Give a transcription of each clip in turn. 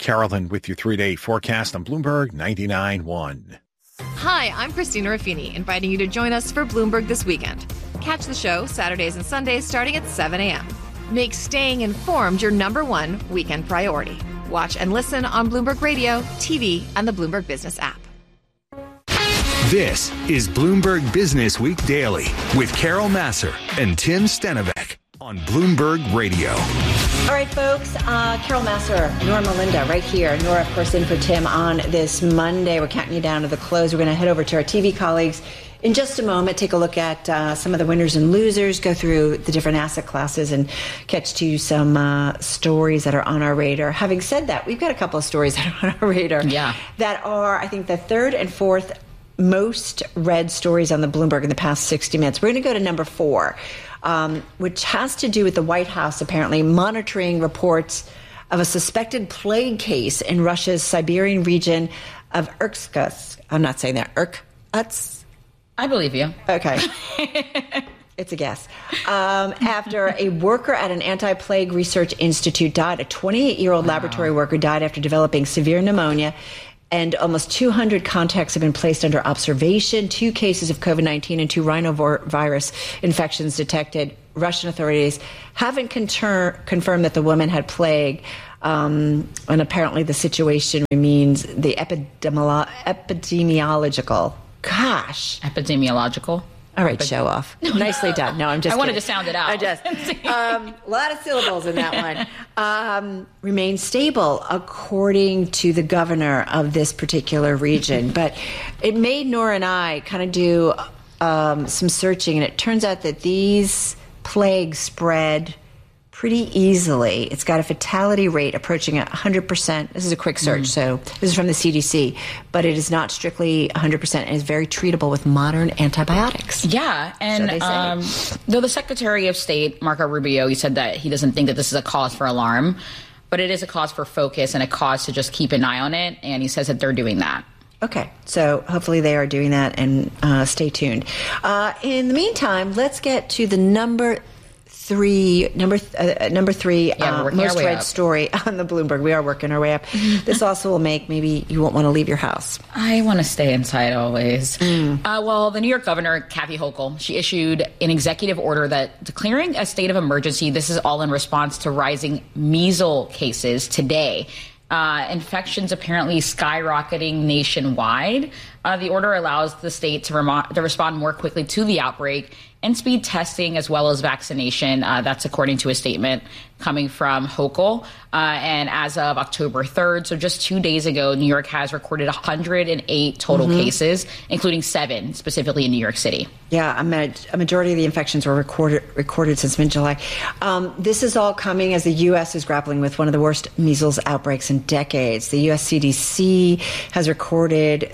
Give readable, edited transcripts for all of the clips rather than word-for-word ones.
Carolyn with your 3-day forecast on Bloomberg 99.1. Hi, I'm Christina Ruffini, inviting you to join us for Bloomberg This Weekend. Catch the show Saturdays and Sundays starting at 7 a.m. Make staying informed your #1 weekend priority. Watch and listen on Bloomberg Radio, TV, and the Bloomberg Business app. This is Bloomberg Business Week Daily with Carol Massar and Tim Stenovec on Bloomberg Radio. All right, folks, Carol Massar, Nora Melinda right here. Nora, of course, in for Tim on this Monday. We're counting you down to the close. We're going to head over to our TV colleagues in just a moment, take a look at some of the winners and losers, go through the different asset classes, and catch to some stories that are on our radar. Having said that, we've got a couple of stories that are on our radar that are, I think, the third and fourth most read stories on the Bloomberg in the past 60 minutes. We're going to go to number 4. Which has to do with the White House apparently monitoring reports of a suspected plague case in Russia's Siberian region of Irkutsk. I'm not saying that. Irkutsk? I believe you. Okay. It's a guess. After a worker at an anti-plague research institute died, a 28-year-old laboratory worker died after developing severe pneumonia, and almost 200 contacts have been placed under observation. 2 cases of COVID-19 and 2 rhinovirus infections detected. Russian authorities haven't confirmed that the woman had plague, and apparently the situation remains the epidemiological. Gosh. Epidemiological? All right, show off. Nicely done. No, I'm just I wanted kidding. to sound it out. I just. A lot of syllables in that one. Remain stable, according to the governor of this particular region. But it made Nora and I kind of do some searching, and it turns out that these plagues spread pretty easily. It's got a fatality rate approaching 100%. This is a quick search, so this is from the CDC, but it is not strictly 100% and is very treatable with modern antibiotics. Yeah, and though the Secretary of State, Marco Rubio, he said that he doesn't think that this is a cause for alarm, but it is a cause for focus and a cause to just keep an eye on it, and he says that they're doing that. Okay, so hopefully they are doing that, and stay tuned. In the meantime, let's get to the number 3 most read story on the Bloomberg. We are working our way up. This also will make maybe you won't want to leave your house. I want to stay inside always. Well, the New York governor, Kathy Hochul, she issued an executive order that declaring a state of emergency. This is all in response to rising measles cases today. Infections apparently skyrocketing nationwide. The order allows the state to respond more quickly to the outbreak and speed testing as well as vaccination. That's according to a statement coming from Hochul. And as of October 3rd, so just 2 days ago, New York has recorded 108 total cases, including 7 specifically in New York City. Yeah, a majority of the infections were recorded since mid-July. This is all coming as the U.S. is grappling with one of the worst measles outbreaks in decades. The U.S. CDC has recorded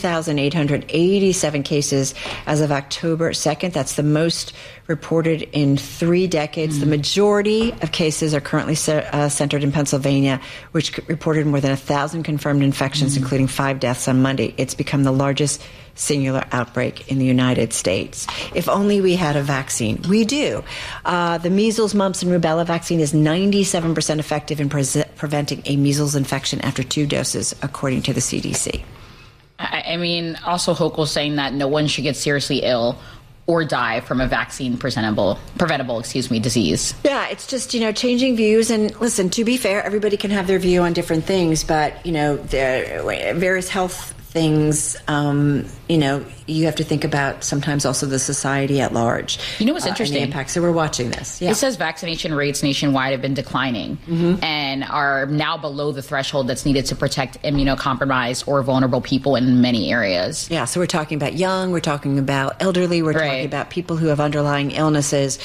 3,887 cases as of October 2nd. That's the most reported in 3 decades. The majority of cases are currently centered in Pennsylvania, which reported more than 1,000 confirmed infections, including 5 deaths on Monday. It's become the largest singular outbreak in the United States. If only we had a vaccine. We do. The measles, mumps, and rubella vaccine is 97% effective in preventing a measles infection after 2 doses, according to the CDC. I mean, also Hochul saying that no one should get seriously ill or die from a vaccine preventable disease. Yeah, it's just, changing views. And listen, to be fair, everybody can have their view on different things, but, there are various health things, you have to think about sometimes also the society at large. What's interesting? And the impact. So we're watching this. Yeah. It says vaccination rates nationwide have been declining and are now below the threshold that's needed to protect immunocompromised or vulnerable people in many areas. Yeah, so we're talking about young, we're talking about elderly, we're talking about people who have underlying illnesses.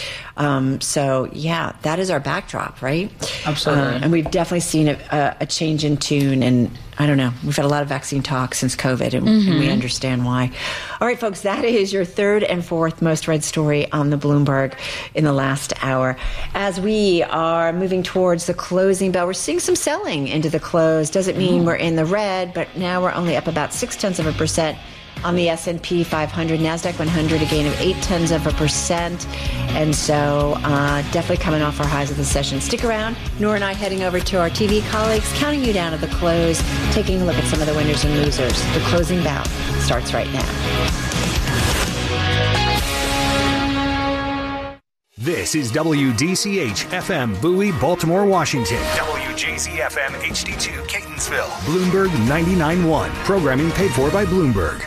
That is our backdrop, right? Absolutely. And we've definitely seen a change in tune, and I don't know, we've had a lot of vaccine talk since COVID, and we understand why. All right, folks, that is your 3rd and 4th most read story on the Bloomberg in the last hour. As we are moving towards the closing bell, we're seeing some selling into the close. Doesn't mean we're in the red, but now we're only up about 0.6% on the S&P 500. NASDAQ 100, a gain of 0.8%. And so definitely coming off our highs of the session. Stick around. Nora and I heading over to our TV colleagues, counting you down at the close, taking a look at some of the winners and losers. The closing bell starts right now. This is WDCH FM Bowie, Baltimore, Washington. WJZ FM HD2 Catonsville. Bloomberg 99.1. Programming paid for by Bloomberg.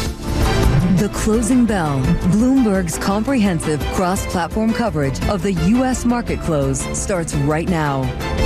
The Closing Bell, Bloomberg's comprehensive cross-platform coverage of the U.S. market close starts right now.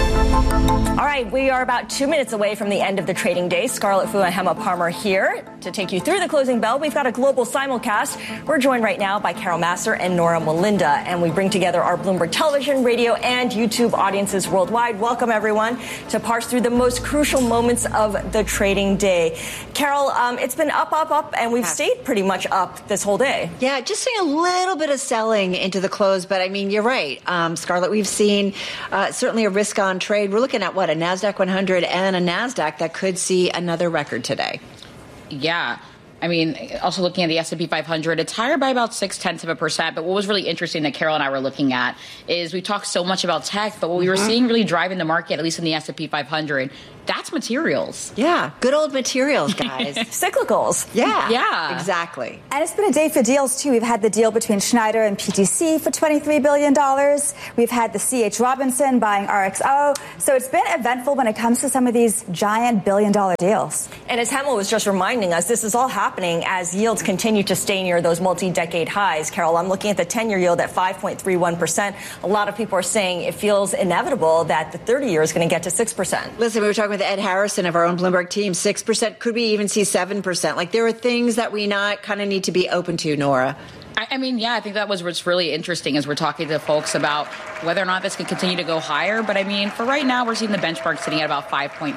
All right, we are about 2 minutes away from the end of the trading day. Scarlett Fu and Hema Parmer here to take you through the closing bell. We've got a global simulcast. We're joined right now by Carol Massar and Nora Melinda, and we bring together our Bloomberg television, radio, and YouTube audiences worldwide. Welcome, everyone, to parse through the most crucial moments of the trading day. Carol, it's been up, and we've stayed pretty much up this whole day. Yeah, just seeing a little bit of selling into the close, but I mean, you're right, Scarlett. We've seen certainly a risk-on trade. We're looking at, what, a NASDAQ 100 and a NASDAQ that could see another record today. Yeah. I mean, also looking at the S&P 500, it's higher by about 0.6%. But what was really interesting that Carol and I were looking at is we talked so much about tech, but what we were seeing really driving the market, at least in the S&P 500, that's materials. Yeah, good old materials, guys. Cyclicals. Yeah, exactly. And it's been a day for deals, too. We've had the deal between Schneider and PTC for $23 billion. We've had the C.H. Robinson buying RXO. So it's been eventful when it comes to some of these giant billion-dollar deals. And as Hema was just reminding us, this is all happening as yields continue to stay near those multi-decade highs. Carol, I'm looking at the 10-year yield at 5.31%. A lot of people are saying it feels inevitable that the 30-year is going to get to 6%. Listen, we were talking with Ed Harrison of our own Bloomberg team, 6%. Could we even see 7%? Like, there are things that we not kind of need to be open to, Nora. I mean, yeah, I think that was what's really interesting as we're talking to folks about whether or not this can continue to go higher. But I mean, for right now, we're seeing the benchmark sitting at about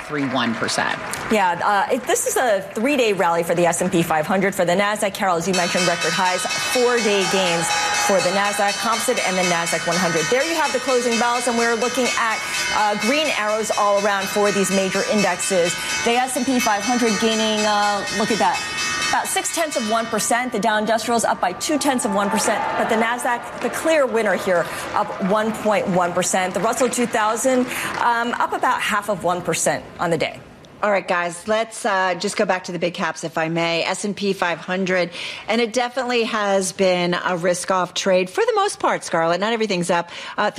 5.31%. Yeah, this is a 3-day rally for the S&P 500. For the NASDAQ, Carol, as you mentioned, record highs, 4-day gains for the NASDAQ Composite and the NASDAQ 100. There you have the closing bells, and we're looking at green arrows all around for these major indexes. The S&P 500 gaining, look at that, about 0.6%. The Dow Industrials up by 0.2%, but the Nasdaq, the clear winner here, up 1.1%. The Russell 2000 up about 0.5% on the day. All right, guys, let's just go back to the big caps, if I may. S&P 500, and it definitely has been a risk-off trade for the most part, Scarlett. Not everything's up.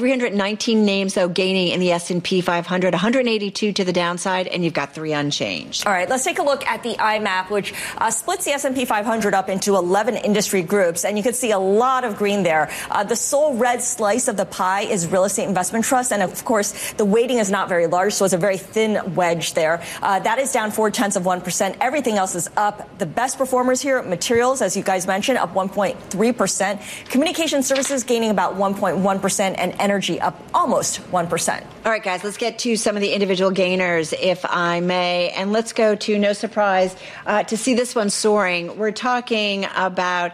319 names, though, gaining in the S&P 500, 182 to the downside, and you've got 3 unchanged. All right, let's take a look at the IMAP, which splits the S&P 500 up into 11 industry groups, and you can see a lot of green there. The sole red slice of the pie is real estate investment trust, and of course, the weighting is not very large, so it's a very thin wedge there. That is down 0.4%. Everything else is up. The best performers here, materials, as you guys mentioned, up 1.3%. Communication services gaining about 1.1%, and energy up almost 1%. All right, guys, let's get to some of the individual gainers, if I may. And let's go to, no surprise, to see this one soaring. We're talking about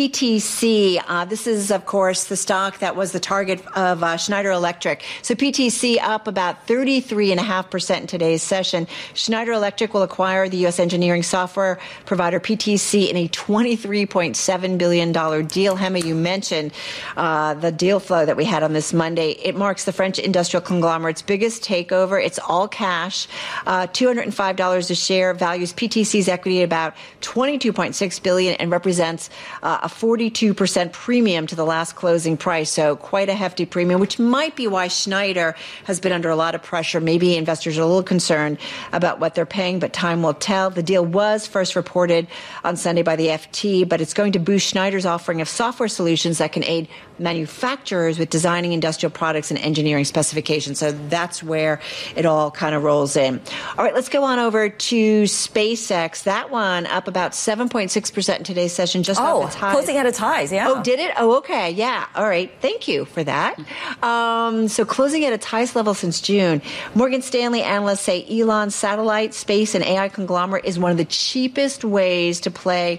PTC. This is, of course, the stock that was the target of Schneider Electric. So PTC up about 33.5% in today's session. Schneider Electric will acquire the U.S. engineering software provider PTC in a $23.7 billion deal. Hema, you mentioned the deal flow that we had on this Monday. It marks the French industrial conglomerate's biggest takeover. It's all cash. $205 a share, values PTC's equity at about $22.6 billion and represents a 42% premium to the last closing price. So quite a hefty premium, which might be why Schneider has been under a lot of pressure. Maybe investors are a little concerned about what they're paying, but time will tell. The deal was first reported on Sunday by the FT, but it's going to boost Schneider's offering of software solutions that can aid manufacturers with designing industrial products and engineering specifications. So that's where it all kind of rolls in. All right, let's go on over to SpaceX. That one up about 7.6% in today's session, just off its highs. Closing at its highs, yeah. Oh, did it? Oh, okay. Yeah. All right. Thank you for that. So closing at its highest level since June. Morgan Stanley analysts say Elon's satellite, space, and AI conglomerate is one of the cheapest ways to play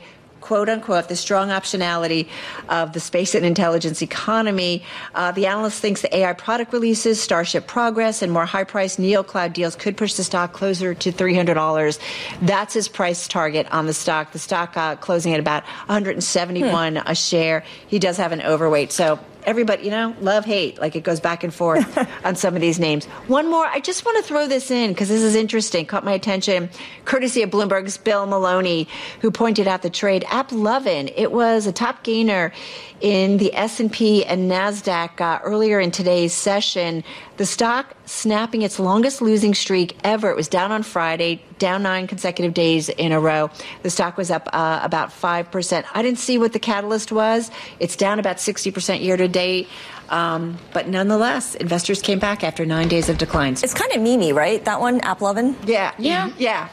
quote unquote, the strong optionality of the space and intelligence economy. The analyst thinks the AI product releases, Starship progress, and more high-priced NeoCloud deals could push the stock closer to $300. That's his price target on the stock. The stock closing at about $171 a share. He does have an overweight. So everybody, love, hate, like it goes back and forth on some of these names. One more, I just want to throw this in because this is interesting, caught my attention, courtesy of Bloomberg's Bill Maloney, who pointed out the trade. AppLovin, it was a top gainer in the S&P and NASDAQ earlier in today's session. The stock snapping its longest losing streak ever. It was down on Friday, down 9 consecutive days in a row. The stock was up about 5%. I didn't see what the catalyst was. It's down about 60% year to date. But nonetheless, investors came back after 9 days of declines. It's kind of memey, right? That one, AppLovin? Yeah.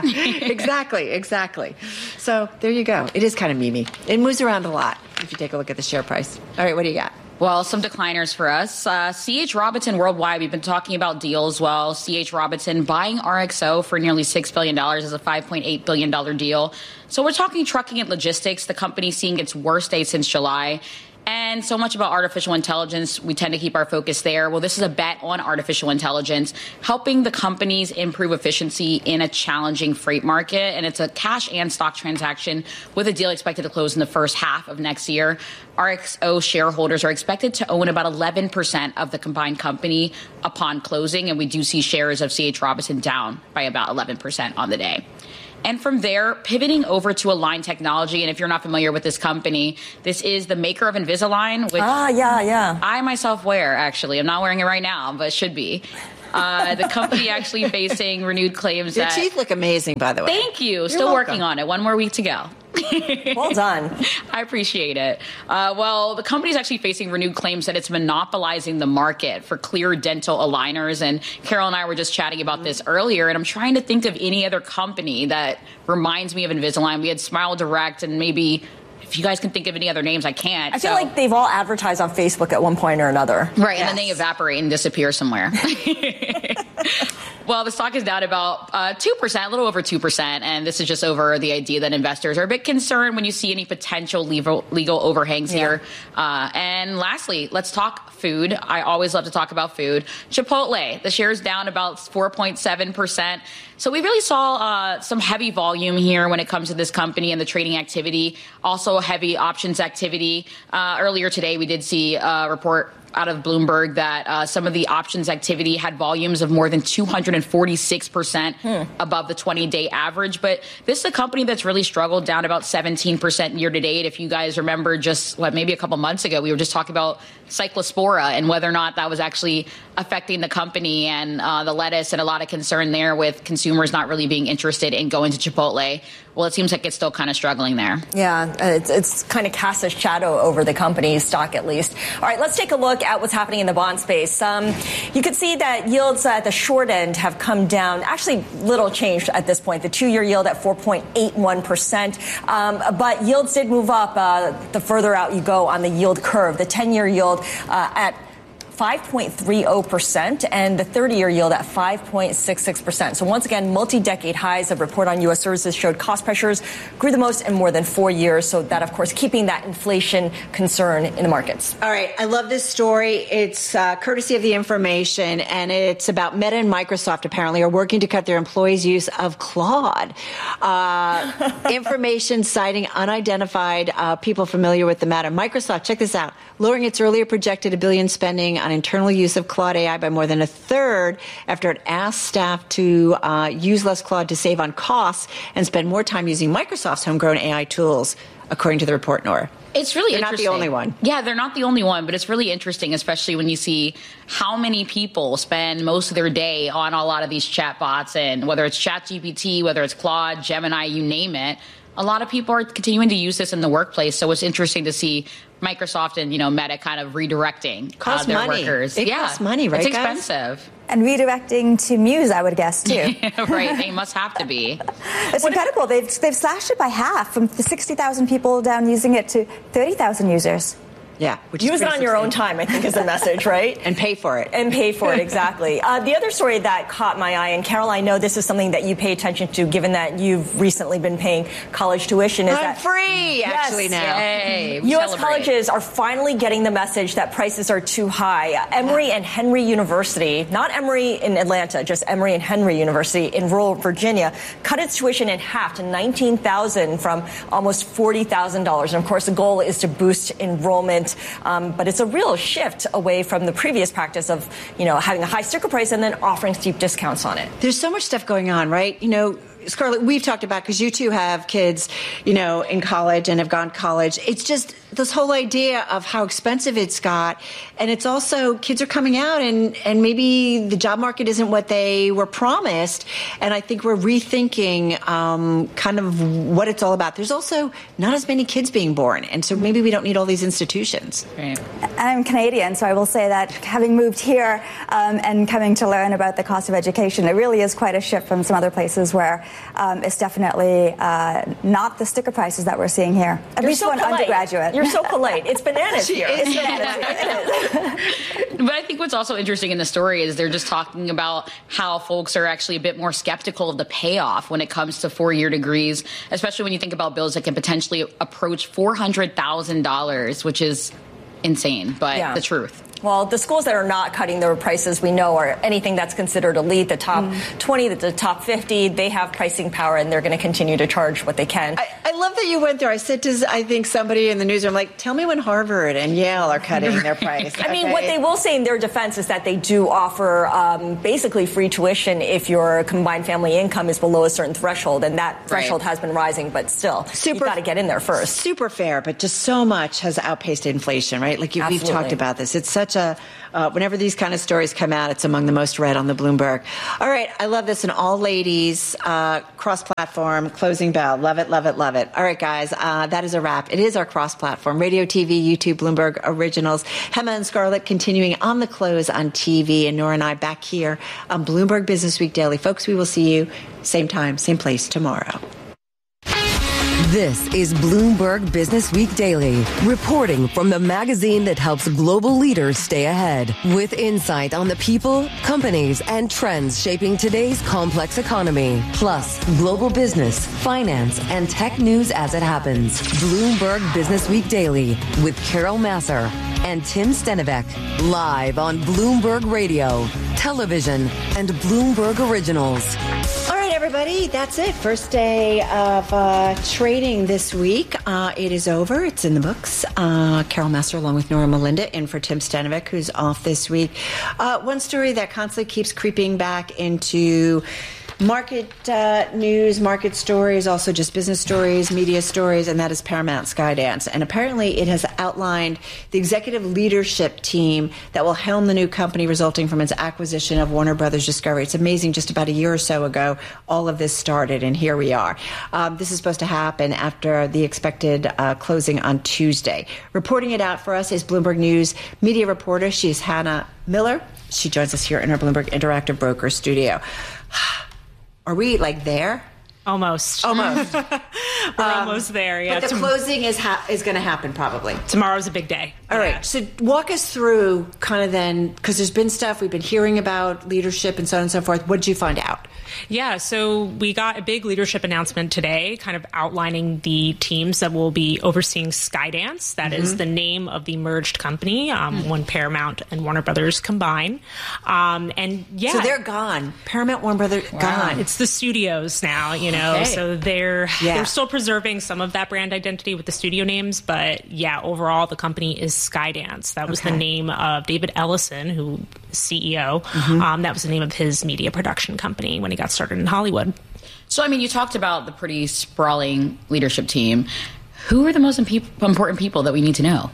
Exactly. So there you go. It is kind of memey. It moves around a lot if you take a look at the share price. All right, what do you got? Well, some decliners for us. C.H. Robinson Worldwide, we've been talking about deals. Well, C.H. Robinson buying RXO for nearly $6 billion is a $5.8 billion deal. So we're talking trucking and logistics, the company seeing its worst day since July. And so much about artificial intelligence, we tend to keep our focus there. Well, this is a bet on artificial intelligence, helping the companies improve efficiency in a challenging freight market. And it's a cash and stock transaction with a deal expected to close in the first half of next year. RXO shareholders are expected to own about 11% of the combined company upon closing. And we do see shares of C.H. Robinson down by about 11% on the day. And from there, pivoting over to Align Technology. And if you're not familiar with this company, this is the maker of Invisalign, which I myself wear, actually. I'm not wearing it right now, but should be. The company actually facing renewed claims Your teeth look amazing, by the way. Thank you. Still working on it. One more week to go. Well done. I appreciate it. Well, the company is actually facing renewed claims that it's monopolizing the market for clear dental aligners. And Carol and I were just chatting about this earlier, and I'm trying to think of any other company that reminds me of Invisalign. We had Smile Direct, and maybe if you guys can think of any other names, I can't. I feel like they've all advertised on Facebook at one point or another. Right, yes. And then they evaporate and disappear somewhere. Well, the stock is down about 2%, a little over 2%, and this is just over the idea that investors are a bit concerned when you see any potential legal overhangs here. And lastly, let's talk food. I always love to talk about food. Chipotle, the share's down about 4.7%. So we really saw some heavy volume here when it comes to this company and the trading activity, also heavy options activity. Earlier today, we did see a report out of Bloomberg that some of the options activity had volumes of more than 246% above the 20-day average. But this is a company that's really struggled, down about 17% year to date. If you guys remember just maybe a couple months ago, we were just talking about Cyclospora and whether or not that was actually affecting the company and the lettuce, and a lot of concern there with consumers not really being interested in going to Chipotle. Well, it seems like it's still kind of struggling there. Yeah, it's kind of cast a shadow over the company's stock, at least. All right, let's take a look at what's happening in the bond space. You can see that yields at the short end have come down. Actually, little change at this point. The 2-year yield at 4.81%. But yields did move up the further out you go on the yield curve. The 10-year yield at 5.30% and the 30-year yield at 5.66%. So once again, multi-decade highs. A report on U.S. services showed cost pressures grew the most in more than 4 years. So that, of course, keeping that inflation concern in the markets. All right. I love this story. It's courtesy of The Information, and it's about Meta and Microsoft apparently are working to cut their employees' use of Claude. Information citing unidentified people familiar with the matter. Microsoft, check this out, lowering its earlier projected $1 billion spending on internal use of Claude AI by more than a third after it asked staff to use less Claude to save on costs and spend more time using Microsoft's homegrown AI tools, according to the report, Nora. It's really interesting. They're not the only one. Yeah, they're not the only one, but it's really interesting, especially when you see how many people spend most of their day on a lot of these chatbots, and whether it's ChatGPT, whether it's Claude, Gemini, you name it. A lot of people are continuing to use this in the workplace, so it's interesting to see Microsoft and Meta kind of redirecting their workers. It costs money, right? It's expensive. And redirecting to Muse, I would guess, too. Right, they must have to be. It's incredible. They've slashed it by half, from 60,000 people down using it to 30,000 users. Yeah. Use it on your own time, I think is the message, right? And pay for it. And pay for it, exactly. The other story that caught my eye, and Carol, I know this is something that you pay attention to given that you've recently been paying college tuition. Is I'm free, actually, now. Yay. U.S. colleges are finally getting the message that prices are too high. Emory and Henry University, not Emory in Atlanta, just Emory and Henry University in rural Virginia, cut its tuition in half to $19,000 from almost $40,000. And of course, the goal is to boost enrollment. But it's a real shift away from the previous practice of, having a high sticker price and then offering steep discounts on it. There's so much stuff going on, right? Scarlett, we've talked about, because you two have kids, in college and have gone to college. It's just this whole idea of how expensive it's got. And it's also kids are coming out and maybe the job market isn't what they were promised. And I think we're rethinking kind of what it's all about. There's also not as many kids being born. And so maybe we don't need all these institutions. Right. I'm Canadian, so I will say that having moved here and coming to learn about the cost of education, it really is quite a shift from some other places where it's definitely not the sticker prices that we're seeing here. At least for an undergraduate. You're so polite. It's bananas here. It's bananas. But I think what's also interesting in the story is they're just talking about how folks are actually a bit more skeptical of the payoff when it comes to 4-year degrees, especially when you think about bills that can potentially approach $400,000, which is insane, but the truth. Well, the schools that are not cutting their prices, we know, are anything that's considered elite, the top 20, the top 50. They have pricing power, and they're going to continue to charge what they can. I love that you went there. I said to, I think, somebody in the newsroom, tell me when Harvard and Yale are cutting their price. I mean, what they will say in their defense is that they do offer basically free tuition if your combined family income is below a certain threshold, and that threshold has been rising, but still, you've got to get in there first. Super fair, but just so much has outpaced inflation, right? We've talked about this. It's such whenever these kind of stories come out, it's among the most read on the Bloomberg. All right, I love this. An all-ladies cross-platform closing bell. Love it, love it, love it. All right, guys, that is a wrap. It is our cross-platform. Radio, TV, YouTube, Bloomberg Originals. Hema and Scarlett continuing on the close on TV, and Nora and I back here on Bloomberg Business Week Daily. Folks, we will see you same time, same place tomorrow. This is Bloomberg Business Week Daily, reporting from the magazine that helps global leaders stay ahead, with insight on the people, companies, and trends shaping today's complex economy, plus global business, finance, and tech news as it happens. Bloomberg Business Week Daily with Carol Massar and Tim Stenivek, live on Bloomberg Radio, television, and Bloomberg Originals. All right, everybody, that's it. First day of trading this week. It is over. It's in the books. Carol Massar along with Nora Melinda in for Tim Stenivek, who's off this week. One story that constantly keeps creeping back into market news, market stories, also just business stories, media stories, and that is Paramount Skydance. And apparently it has outlined the executive leadership team that will helm the new company resulting from its acquisition of Warner Brothers Discovery. It's amazing. Just about a year or so ago, all of this started, and here we are. This is supposed to happen after the expected closing on Tuesday. Reporting it out for us is Bloomberg News media reporter. She is Hannah Miller. She joins us here in our Bloomberg Interactive Broker studio. Are we there? Almost. We're almost there. Yeah. But the closing is going to happen probably. Tomorrow's a big day. All right. So walk us through kind of then, because there's been stuff we've been hearing about leadership and so on and so forth. What did you find out? Yeah. So we got a big leadership announcement today, kind of outlining the teams that will be overseeing Skydance. That is the name of the merged company when Paramount and Warner Brothers combine. So they're gone. Paramount, Warner Brothers, gone. It's the studios now, so they're still preserving some of that brand identity with the studio names. But overall, the company is Skydance. That was the name of David Ellison, who is CEO. That was the name of his media production company when he got started in Hollywood. So, you talked about the pretty sprawling leadership team. Who are the most important people that we need to know?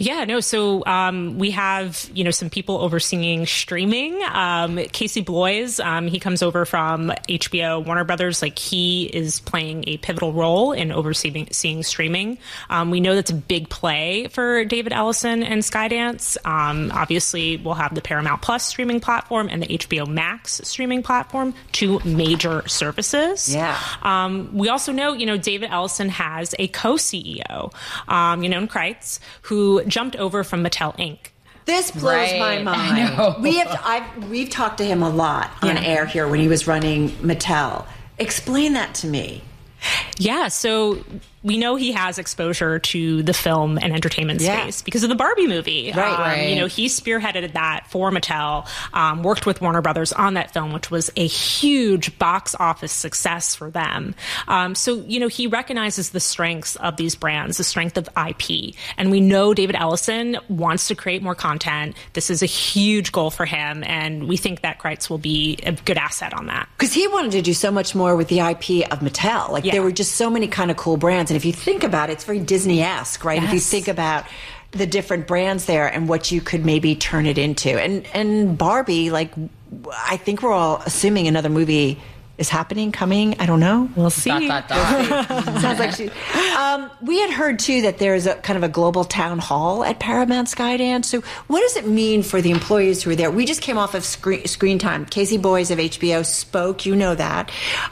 So we have, some people overseeing streaming. Casey Bloys, he comes over from HBO, Warner Brothers. He is playing a pivotal role in overseeing streaming. We know that's a big play for David Ellison and Skydance. Obviously, we'll have the Paramount Plus streaming platform and the HBO Max streaming platform, two major services. Yeah. We also know, David Ellison has a co-CEO CEO, in Kreitz, who jumped over from Mattel Inc. This blows my mind. We've talked to him a lot on air here when he was running Mattel. Explain that to me. Yeah, so we know he has exposure to the film and entertainment space because of the Barbie movie. Right. He spearheaded that for Mattel, worked with Warner Brothers on that film, which was a huge box office success for them. So he recognizes the strengths of these brands, the strength of IP. And we know David Ellison wants to create more content. This is a huge goal for him. And we think that Kreitz will be a good asset on that. Because he wanted to do so much more with the IP of Mattel. There were just so many kind of cool brands. And if you think about it, it's very Disney-esque, right? Yes. If you think about the different brands there and what you could maybe turn it into. And Barbie, I think we're all assuming another movie is coming. I don't know. We'll see. Sounds like she. We had heard, too, that there's a kind of a global town hall at Paramount Skydance. So what does it mean for the employees who are there? We just came off of screen time. Casey Boyes of HBO spoke. You know that.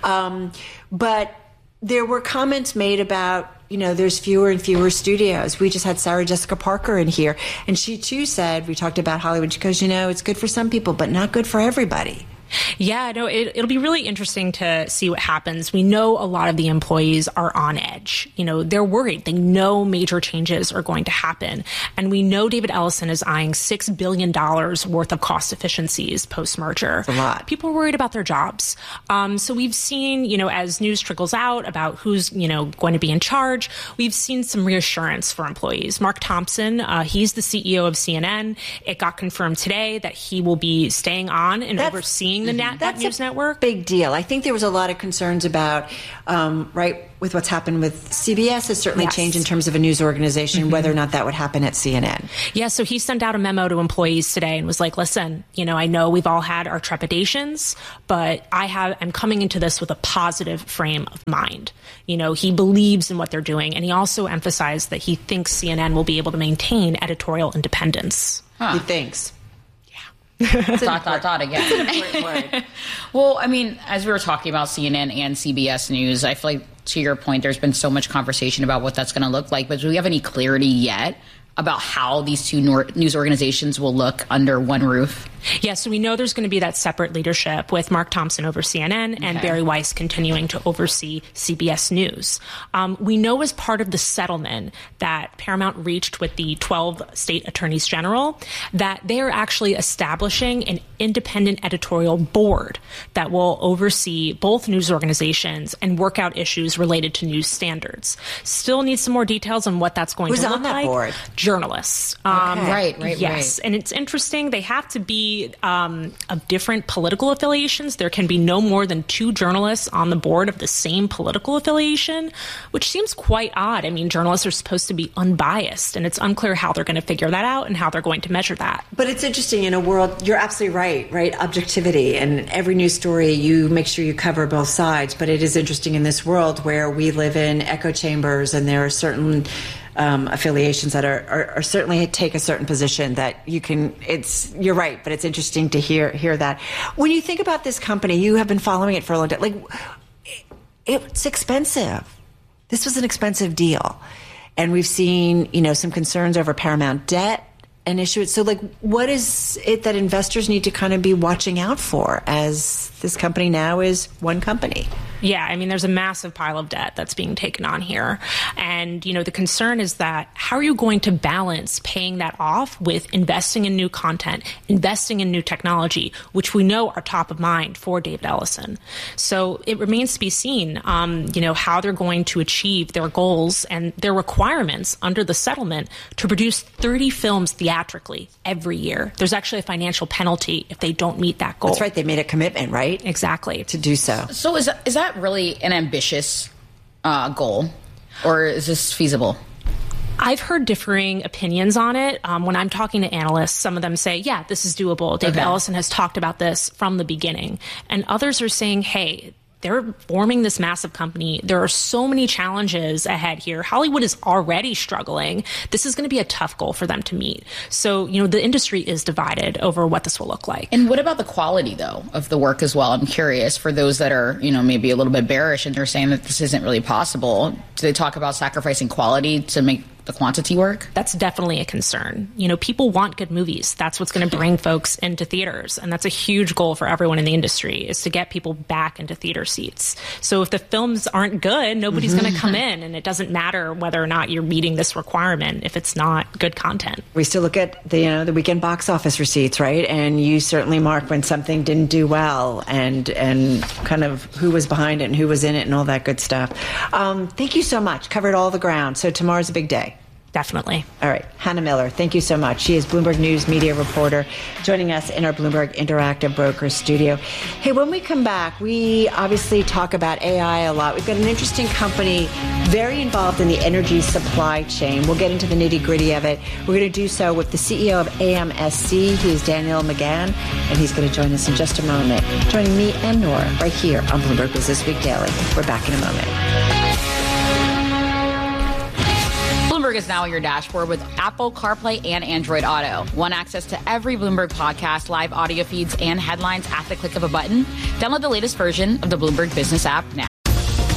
But there were comments made about, there's fewer and fewer studios. We just had Sarah Jessica Parker in here, and she too said, we talked about Hollywood, she goes, it's good for some people, but not good for everybody. Yeah, no, it'll be really interesting to see what happens. We know a lot of the employees are on edge. They're worried. They know major changes are going to happen. And we know David Ellison is eyeing $6 billion worth of cost efficiencies post-merger. That's a lot. People are worried about their jobs. So we've seen, as news trickles out about who's, going to be in charge, we've seen some reassurance for employees. Mark Thompson, he's the CEO of CNN. It got confirmed today that he will be staying on and overseeing that news network. Big deal. I think there was a lot of concerns about, with what's happened with CBS has certainly changed in terms of a news organization, whether or not that would happen at CNN. Yeah, so he sent out a memo to employees today and was like, listen, I know we've all had our trepidations, but I'm coming into this with a positive frame of mind. He believes in what they're doing. And he also emphasized that he thinks CNN will be able to maintain editorial independence. He thinks. Dot again. It's an important word. Well, as we were talking about CNN and CBS News, I feel like, to your point, there's been so much conversation about what that's going to look like. But do we have any clarity yet about how these two news organizations will look under one roof? Yeah, so we know there's going to be that separate leadership with Mark Thompson over CNN and Barry Weiss continuing to oversee CBS News. We know as part of the settlement that Paramount reached with the 12 state attorneys general that they are actually establishing an independent editorial board that will oversee both news organizations and work out issues related to news standards. Still need some more details on what that's going to look like. Who's on that board? Journalists. Right. Yes, and it's interesting. They have to be of different political affiliations. There can be no more than 2 journalists on the board of the same political affiliation, which seems quite odd. Journalists are supposed to be unbiased, and it's unclear how they're going to figure that out and how they're going to measure that. But it's interesting in a world, you're absolutely right? Objectivity. And every news story, you make sure you cover both sides. But it is interesting in this world where we live in echo chambers and there are certain affiliations that are certainly take a certain position that you're right, but it's interesting to hear that. When you think about this company, you have been following it for a long time. It's expensive. This was an expensive deal. And we've seen, some concerns over Paramount debt and issue it. So what is it that investors need to kind of be watching out for as this company now is one company? Yeah, there's a massive pile of debt that's being taken on here. And, the concern is that how are you going to balance paying that off with investing in new content, investing in new technology, which we know are top of mind for David Ellison. So it remains to be seen, how they're going to achieve their goals and their requirements under the settlement to produce 30 films theatrically every year. There's actually a financial penalty if they don't meet that goal. That's right. They made a commitment, right? Exactly. To do so. So is that really an ambitious goal, or is this feasible? I've heard differing opinions on it. When I'm talking to analysts, some of them say, yeah, this is doable. David Ellison has talked about this from the beginning. And others are saying, hey, they're forming this massive company. There are so many challenges ahead here. Hollywood is already struggling. This is going to be a tough goal for them to meet. So, the industry is divided over what this will look like. And what about the quality, though, of the work as well? I'm curious, for those that are, maybe a little bit bearish and they're saying that this isn't really possible, do they talk about sacrificing quality to make the quantity work? That's definitely a concern. People want good movies. That's what's going to bring folks into theaters. And that's a huge goal for everyone in the industry, is to get people back into theater seats. So if the films aren't good, nobody's going to come in. And it doesn't matter whether or not you're meeting this requirement if it's not good content. We still look at the weekend box office receipts, right? And you certainly mark when something didn't do well and kind of who was behind it and who was in it and all that good stuff. Thank you so much. Covered all the ground. So tomorrow's a big day. Definitely. All right. Hannah Miller, thank you so much. She is Bloomberg News media reporter joining us in our Bloomberg Interactive Brokers studio. Hey, when we come back, we obviously talk about AI a lot. We've got an interesting company very involved in the energy supply chain. We'll get into the nitty-gritty of it. We're going to do so with the CEO of AMSC. He's Daniel McGann, and he's going to join us in just a moment. Joining me and Nora right here on Bloomberg Business Week Daily. We're back in a moment. Bloomberg is now on your dashboard with Apple CarPlay and Android Auto. Want access to every Bloomberg podcast, live audio feeds, and headlines at the click of a button? Download the latest version of the Bloomberg Business app now.